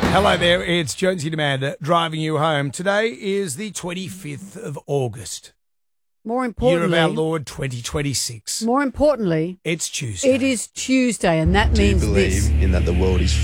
Hello there, it's Jonesy Demander driving you home. Today is the 25th of August. More importantly, Year of our Lord 2026. More importantly, It's Tuesday. it is Tuesday, and that Do you means believe this. in that the world is